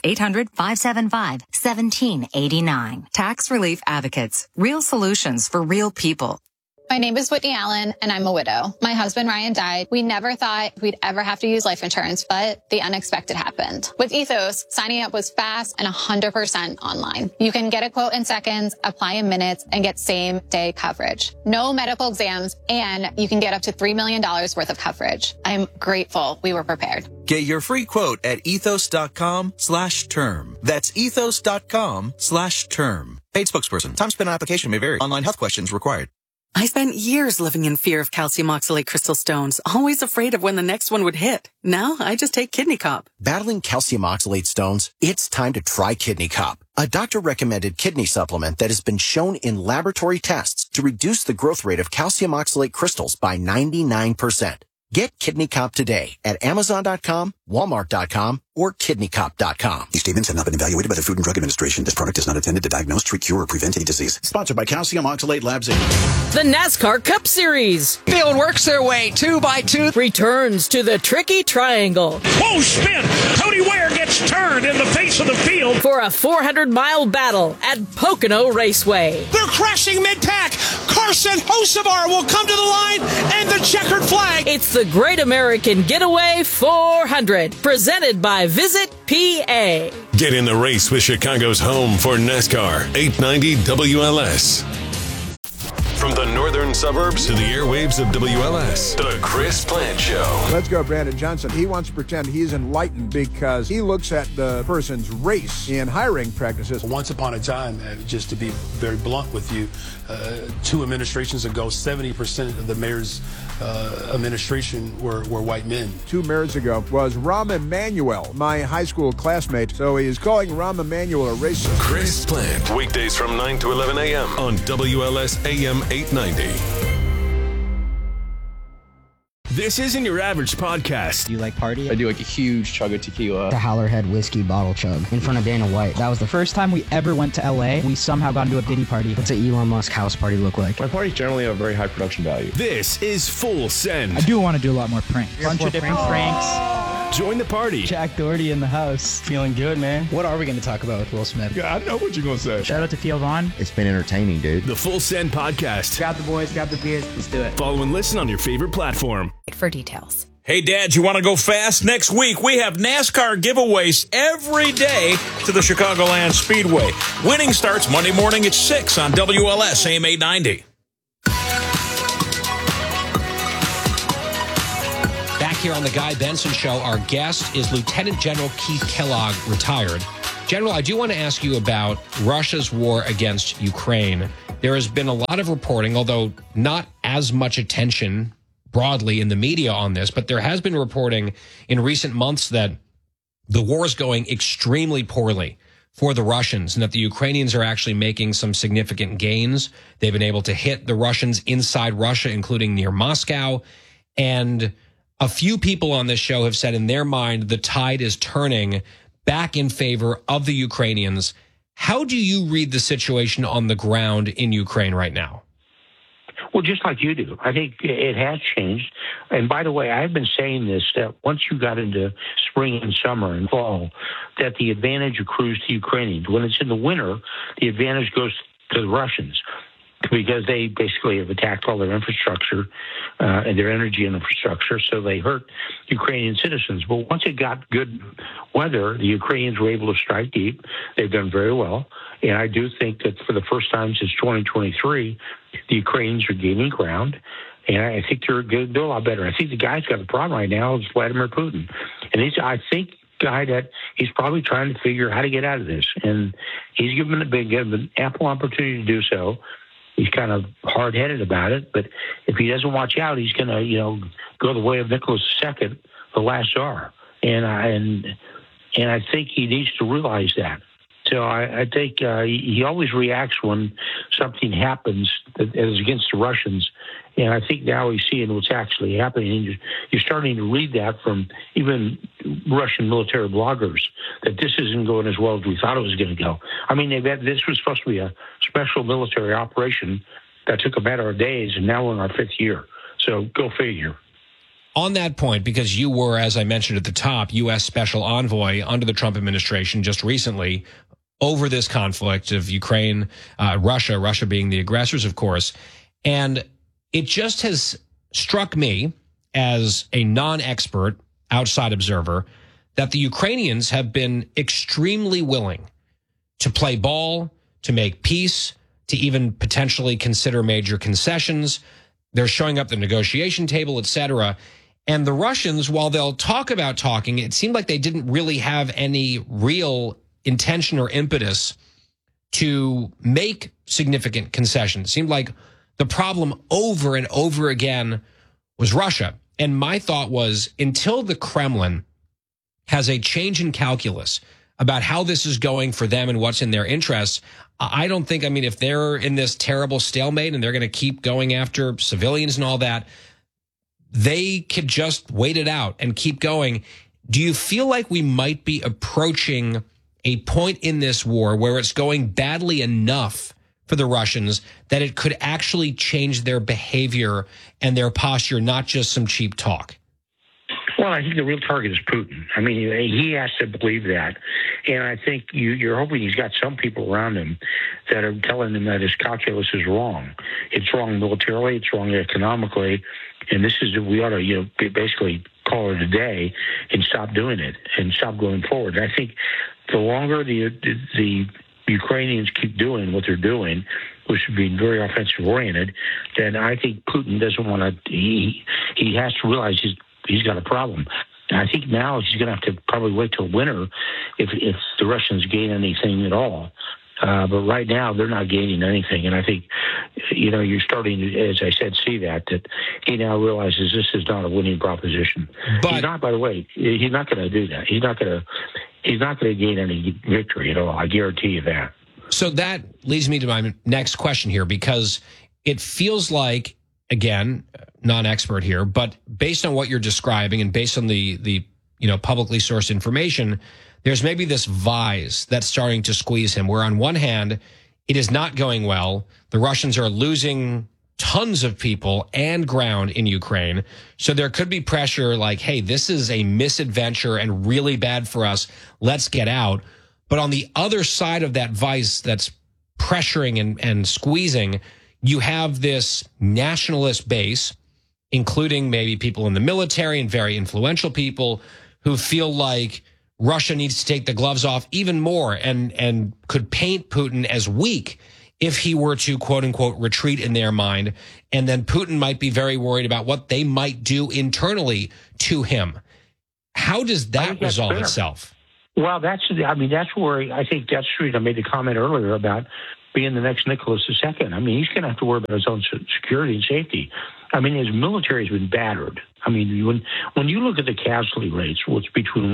800-575-1789. Tax Relief Advocates. Real solutions for real people. My name is Whitney Allen, and I'm a widow. My husband, Ryan, died. We never thought we'd ever have to use life insurance, but the unexpected happened. With Ethos, signing up was fast and 100% online. You can get a quote in seconds, apply in minutes, and get same-day coverage. No medical exams, and you can get up to $3 million worth of coverage. I'm grateful we were prepared. Get your free quote at ethos.com/term. That's ethos.com/term. Paid spokesperson. Time spent on application may vary. Online health questions required. I spent years living in fear of calcium oxalate crystal stones, always afraid of when the next one would hit. Now I just take Kidney Cop. Battling calcium oxalate stones? It's time to try Kidney Cop, a doctor-recommended kidney supplement that has been shown in laboratory tests to reduce the growth rate of calcium oxalate crystals by 99%. Get Kidney Cop today at Amazon.com, Walmart.com, or KidneyCop.com. These statements have not been evaluated by the Food and Drug Administration. This product is not intended to diagnose, treat, cure, or prevent any disease. Sponsored by Calcium Oxalate Labs, Inc. The NASCAR Cup Series. Field works their way 2x2. Returns to the Tricky Triangle. Whoa, spin! Cody Ware gets turned in the face of the field. For a 400-mile battle at Pocono Raceway. They're crashing mid-pack. Carson Hocevar will come to the line and the checkered flag. It's the Great American Getaway 400. Presented by Visit PA. Get in the race with Chicago's home for NASCAR, 890 WLS. From the northern suburbs to the airwaves of WLS, the Chris Plant Show. Let's go, Brandon Johnson. He wants to pretend he's enlightened because he looks at the person's race in hiring practices. Once upon a time, just to be very blunt with you, 2 administrations ago, 70% of the mayor's administration were white men. 2 mayors ago was Rahm Emanuel, my high school classmate. So he is calling Rahm Emanuel a racist. Chris Plant, weekdays from 9 to 11 a.m. on WLS AM 890. This isn't your average podcast. Do you like party? I do like a huge chug of tequila. The Howlerhead whiskey bottle chug in front of Dana White. That was the first time we ever went to LA. We somehow got into a Diddy party. What's an Elon Musk house party look like? My parties generally have a very high production value. This is Full Send. I do want to do a lot more pranks. Bunch of different pranks. Join the party. Jack Doherty in the house. Feeling good, man. What are we going to talk about with Will Smith? Yeah, I know what you're going to say. Shout out to Theo Vaughn. It's been entertaining, dude. The Full Send Podcast. Grab the boys, grab the beers. Let's do it. Follow and listen on your favorite platform. For details. Hey, Dads, you want to go fast? Next week, we have NASCAR giveaways every day to the Chicagoland Speedway. Winning starts Monday morning at 6 on WLS AM 890. Back here on the Guy Benson Show, our guest is Lieutenant General Keith Kellogg, retired. General, I do want to ask you about Russia's war against Ukraine. There has been a lot of reporting, although not as much attention broadly in the media on this, but there has been reporting in recent months that the war is going extremely poorly for the Russians and that the Ukrainians are actually making some significant gains. They've been able to hit the Russians inside Russia, including near Moscow. And a few people on this show have said in their mind the tide is turning back in favor of the Ukrainians. How do you read the situation on the ground in Ukraine right now? Well, just like you do. I think it has changed. And by the way, I've been saying this, that once you got into spring and summer and fall, that the advantage accrues to Ukrainians. When it's in the winter, the advantage goes to the Russians because they basically have attacked all their infrastructure and their energy infrastructure, so they hurt Ukrainian citizens. But once it got good weather, the Ukrainians were able to strike deep. They've done very well. And I do think that for the first time since 2023, the Ukrainians are gaining ground. And I think they're going to do a lot better. I think the guy's got a problem right now is Vladimir Putin. And I think, guy that he's probably trying to figure how to get out of this. And he's given an ample opportunity to do so. He's kind of hard-headed about it, but if he doesn't watch out, he's going to, go the way of Nicholas II, the last Tsar. And I think he needs to realize that. So I think he always reacts when something happens that is against the Russians. And I think now he's seeing what's actually happening. And you're starting to read that from even Russian military bloggers, that this isn't going as well as we thought it was going to go. I mean, this was supposed to be a special military operation that took a matter of days, and now we're in our 5th year. So go figure. On that point, because you were, as I mentioned at the top, U.S. Special Envoy under the Trump administration just recently over this conflict of Ukraine, Russia being the aggressors, of course. And it just has struck me as a non-expert outside observer that the Ukrainians have been extremely willing to play ball, to make peace, to even potentially consider major concessions. They're showing up at the negotiation table, etc. And the Russians, while they'll talk about talking, it seemed like they didn't really have any real intention or impetus to make significant concessions. It seemed like the problem over and over again was Russia. And my thought was, until the Kremlin has a change in calculus about how this is going for them and what's in their interests, I don't think, if they're in this terrible stalemate and they're going to keep going after civilians and all that, they could just wait it out and keep going. Do you feel like we might be approaching a point in this war where it's going badly enough for the Russians that it could actually change their behavior and their posture, not just some cheap talk? Well, I think the real target is Putin. He has to believe that. And I think you're hoping he's got some people around him that are telling him that his calculus is wrong. It's wrong militarily, it's wrong economically, and we ought to basically call it a day and stop doing it and stop going forward. And I think the longer the Ukrainians keep doing what they're doing, which would be very offensive oriented, then I think Putin doesn't want to. He has to realize he's got a problem. And I think now he's going to have to probably wait till winter if the Russians gain anything at all. But right now they're not gaining anything, and I think you're starting to, as I said, see that he now realizes this is not a winning proposition. But he's not, by the way, he's not going to do that. He's not going to gain any victory at all. I guarantee you that. So that leads me to my next question here, because it feels like, again, non-expert here, but based on what you're describing and based on the publicly sourced information, there's maybe this vise that's starting to squeeze him, where on one hand, it is not going well. The Russians are losing tons tons of people and ground in Ukraine. So there could be pressure like, hey, this is a misadventure and really bad for us. Let's get out. But on the other side of that vice that's pressuring and squeezing, you have this nationalist base, including maybe people in the military and very influential people who feel like Russia needs to take the gloves off even more and could paint Putin as weak if he were to, quote unquote, retreat in their mind. And then Putin might be very worried about what they might do internally to him. How does that resolve itself? Well, that's where I think that's true. I made the comment earlier about being the next Nicholas II. I mean, he's going to have to worry about his own security and safety. I mean, his military has been battered. I mean, when you look at the casualty rates, what's between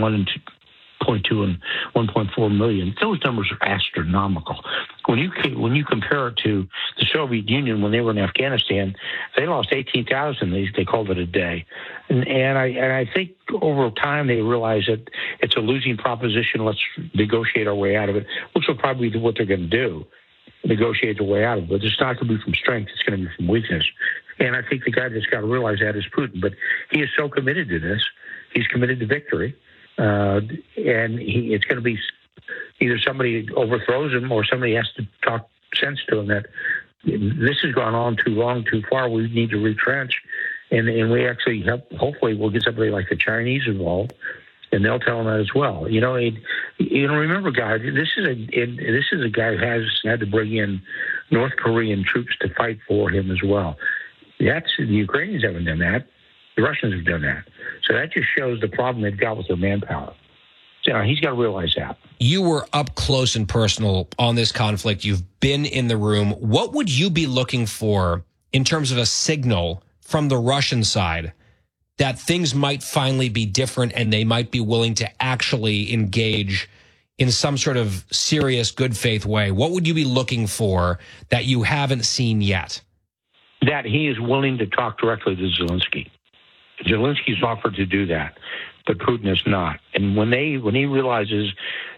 1.2 and 1.4 million, those numbers are astronomical. When you compare it to the Soviet Union when they were in Afghanistan, they lost 18,000. They called it a day, and I think over time they realized that it's a losing proposition. Let's negotiate our way out of it, which will probably be what they're going to do, negotiate their way out of it. But it's not going to be from strength; it's going to be from weakness. And I think the guy that's got to realize that is Putin. But he is so committed to this; he's committed to victory. And it's going to be either somebody overthrows him or somebody has to talk sense to him that this has gone on too long, too far. We need to retrench. And we actually hopefully we'll get somebody like the Chinese involved, and they'll tell him that as well. Remember, guys, this is a guy who has had to bring in North Korean troops to fight for him as well. The Ukrainians haven't done that. The Russians have done that. So that just shows the problem they've got with their manpower. So he's got to realize that. You were up close and personal on this conflict. You've been in the room. What would you be looking for in terms of a signal from the Russian side that things might finally be different and they might be willing to actually engage in some sort of serious good faith way? What would you be looking for that you haven't seen yet? That he is willing to talk directly to Zelensky. Zelensky's offered to do that, but Putin is not. And when he realizes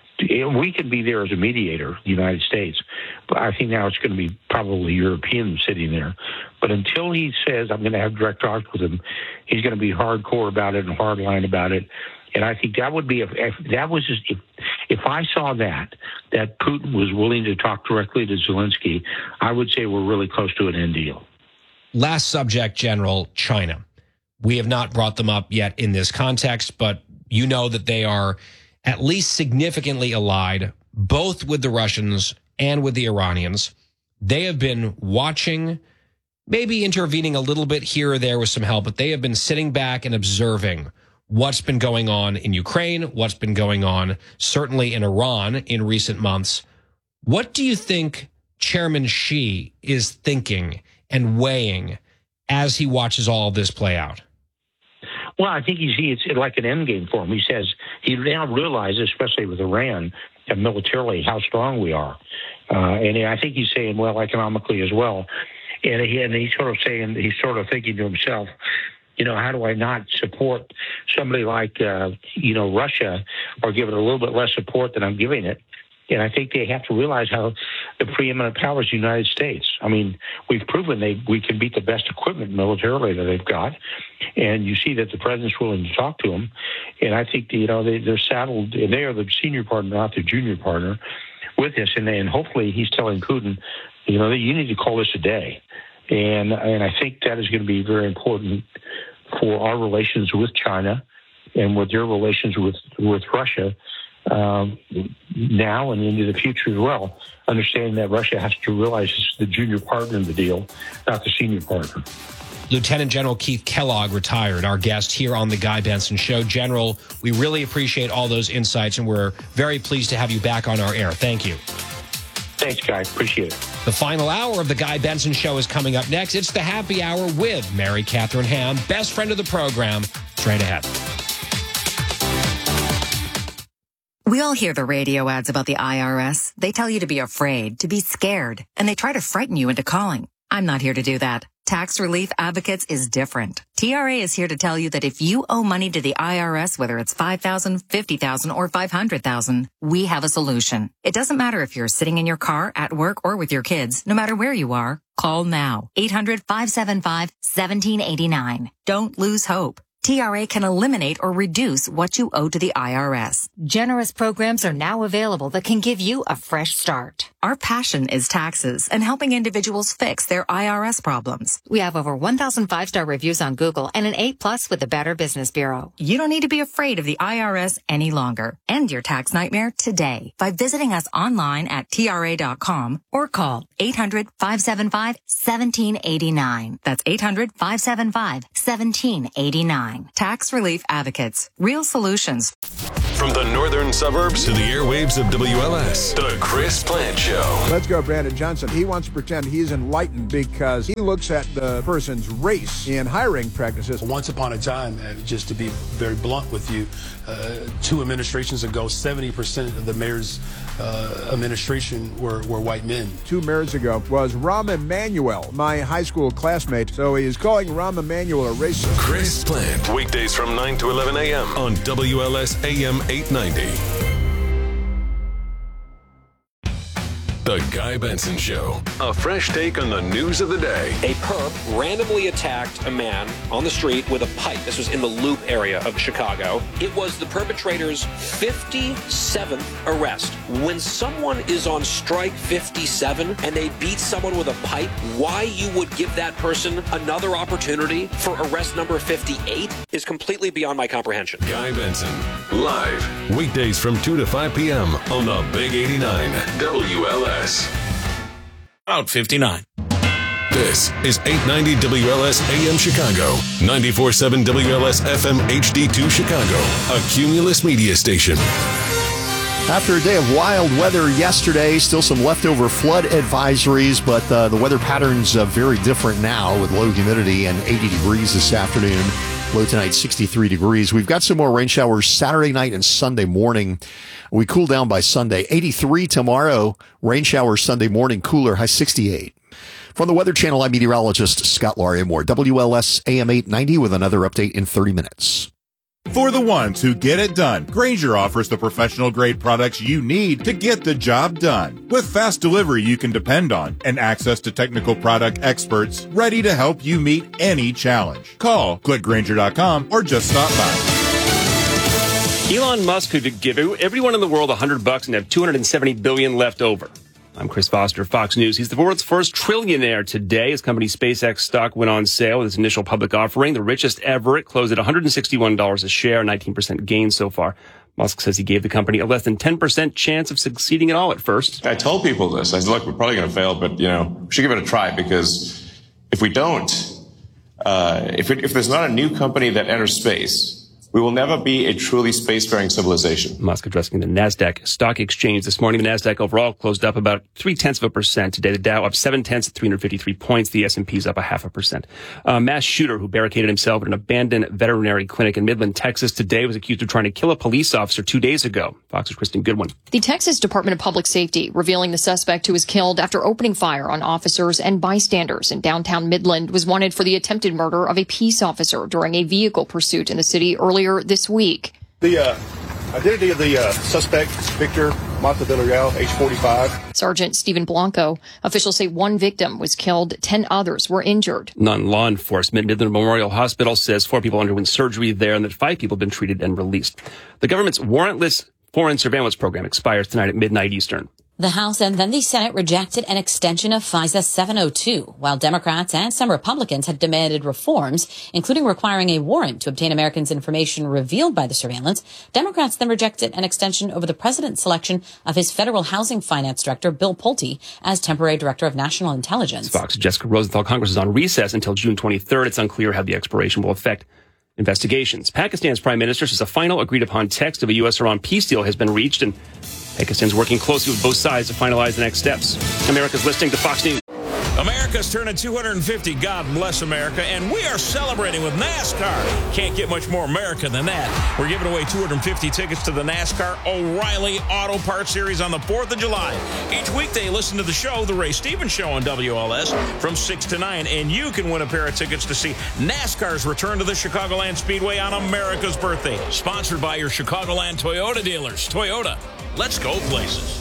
we can be there as a mediator, the United States, but I think now it's going to be probably Europeans sitting there. But until he says, I'm going to have direct talks with him, he's going to be hardcore about it and hardline about it. And I think that would be if I saw that Putin was willing to talk directly to Zelensky, I would say we're really close to an end deal. Last subject, General, China. We have not brought them up yet in this context, but you know that they are at least significantly allied, both with the Russians and with the Iranians. They have been watching, maybe intervening a little bit here or there with some help, but they have been sitting back and observing what's been going on in Ukraine, what's been going on certainly in Iran in recent months. What do you think Chairman Xi is thinking and weighing as he watches all of this play out? Well, I think it's like an end game for him. He says he now realizes, especially with Iran, militarily how strong we are. And I think he's saying, well, economically as well. And he's sort of thinking to himself, how do I not support somebody like, Russia or give it a little bit less support than I'm giving it? And I think they have to realize how the preeminent power is the United States. I mean, we've proven we can beat the best equipment militarily that they've got. And you see that the president's willing to talk to them. And I think, they're saddled, and they are the senior partner, not the junior partner, with this. And hopefully he's telling Putin, that you need to call this a day. And I think that is going to be very important for our relations with China and with their relations with Russia. Now and into the future as well, understanding that Russia has to realize it's the junior partner in the deal, not the senior partner. Lieutenant General Keith Kellogg, retired, our guest here on The Guy Benson Show. General, we really appreciate all those insights, and we're very pleased to have you back on our air. Thank you. Thanks, Guy. Appreciate it. The final hour of The Guy Benson Show is coming up next. It's the Happy Hour with Mary Catherine Ham, best friend of the program, straight ahead. We all hear the radio ads about the IRS. They tell you to be afraid, to be scared, and they try to frighten you into calling. I'm not here to do that. Tax Relief Advocates is different. TRA is here to tell you that if you owe money to the IRS, whether it's $5,000, $50,000, or $500,000, we have a solution. It doesn't matter if you're sitting in your car, at work, or with your kids. No matter where you are, call now. 800-575-1789. Don't lose hope. TRA can eliminate or reduce what you owe to the IRS. Generous programs are now available that can give you a fresh start. Our passion is taxes and helping individuals fix their IRS problems. We have over 1,000 5-star reviews on Google and an A+ with the Better Business Bureau. You don't need to be afraid of the IRS any longer. End your tax nightmare today by visiting us online at TRA.com or call 800-575-1789. That's 800-575-1789. Tax Relief Advocates. Real solutions. From the northern suburbs to the airwaves of WLS, The Chris Plante Show. Let's go, Brandon Johnson. He wants to pretend he's enlightened because he looks at the person's race in hiring practices. Once upon a time, just to be very blunt with you, 2 administrations ago, 70% of the mayor's administration were white men. 2 mayors ago was Rahm Emanuel, my high school classmate. So he is calling Rahm Emanuel a racist. Chris Plante, weekdays from 9 to 11 a.m. on WLS AM 890. The Guy Benson Show. A fresh take on the news of the day. A perp randomly attacked a man on the street with a pipe. This was in the Loop area of Chicago. It was the perpetrator's 57th arrest. When someone is on strike 57 and they beat someone with a pipe, why you would give that person another opportunity for arrest number 58 is completely beyond my comprehension. Guy Benson, live, weekdays from 2 to 5 p.m. on the Big 89 WLS. About 59. This is 890 WLS AM Chicago, 94.7 WLS FM HD2 Chicago, a Cumulus media station. After a day of wild weather yesterday, still some leftover flood advisories, but the weather pattern's very different now with low humidity and 80 degrees this afternoon. Low tonight, 63 degrees. We've got some more rain showers Saturday night and Sunday morning. We cool down by Sunday. 83 tomorrow. Rain showers Sunday morning, cooler, high 68. From the Weather Channel, I'm meteorologist Scott Larimore. WLS AM 890 with another update in 30 minutes. For the ones who get it done, Grainger offers the professional-grade products you need to get the job done. With fast delivery you can depend on and access to technical product experts ready to help you meet any challenge. Call, click Grainger.com, or just stop by. Elon Musk could give everyone in the world $100 and have $270 billion left over. I'm Chris Foster, Fox News. He's the world's first trillionaire today. His company SpaceX stock went on sale with its initial public offering, the richest ever. It closed at $161 a share, 19% gain so far. Musk says he gave the company a less than 10% chance of succeeding at all at first. I told people this. I said, look, we're probably going to fail, but, we should give it a try, because if we don't, if there's not a new company that enters space, we will never be a truly spacefaring civilization. Musk addressing the NASDAQ stock exchange this morning. The NASDAQ overall closed up about 0.3%. Today, the Dow up 0.7 at 353 points. The S&P's up 0.5%. A mass shooter who barricaded himself at an abandoned veterinary clinic in Midland, Texas today was accused of trying to kill a police officer 2 days ago. Fox's Kristen Goodwin. The Texas Department of Public Safety revealing the suspect who was killed after opening fire on officers and bystanders in downtown Midland was wanted for the attempted murder of a peace officer during a vehicle pursuit in the city earlier this week. The identity of the suspect, Victor Mata Villarreal, age 45. Sergeant Stephen Blanco. Officials say one victim was killed, 10 others were injured. Non-law enforcement. Midland Memorial Hospital says 4 people underwent surgery there and that 5 people have been treated and released. The government's warrantless foreign surveillance program expires tonight at midnight Eastern. The House and then the Senate rejected an extension of FISA 702, while Democrats and some Republicans had demanded reforms, including requiring a warrant to obtain Americans' information revealed by the surveillance. Democrats then rejected an extension over the president's selection of his federal housing finance director, Bill Pulte, as temporary director of national intelligence. Fox Jessica Rosenthal. Congress is on recess until June 23rd. It's unclear how the expiration will affect investigations. Pakistan's prime minister says a final agreed-upon text of a U.S.-Iran peace deal has been reached, and Pakistan's working closely with both sides to finalize the next steps. America's listening to Fox News. America America's turning 250. God bless America. And we are celebrating with NASCAR. Can't get much more America than that. We're giving away 250 tickets to the NASCAR O'Reilly Auto Parts Series on the 4th of July. Each weekday, listen to the show, The Ray Stevens Show on WLS from 6 to 9. And you can win a pair of tickets to see NASCAR's return to the Chicagoland Speedway on America's birthday. Sponsored by your Chicagoland Toyota dealers. Toyota, let's go places.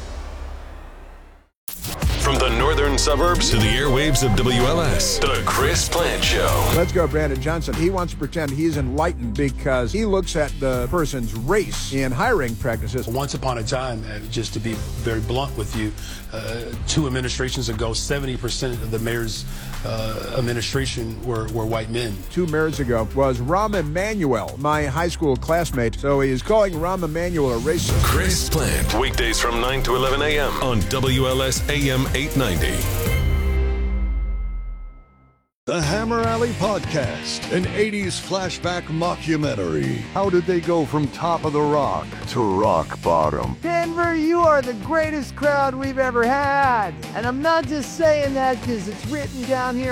From the northern suburbs to the airwaves of WLS, The Chris Plant Show. Let's go, Brandon Johnson. He wants to pretend he's enlightened because he looks at the person's race in hiring practices. Once upon a time, just to be very blunt with you, 2 administrations ago, 70% of the mayor's administration were white men. 2 mayors ago was Rahm Emanuel, my high school classmate. So he is calling Rahm Emanuel a racist. Chris Plant, weekdays from 9 to 11 a.m. on WLS AM 890. The Hammer Alley Podcast, an 80s flashback mockumentary. How did they go from top of the rock to rock bottom? Denver, you are the greatest crowd we've ever had. And I'm not just saying that because it's written down here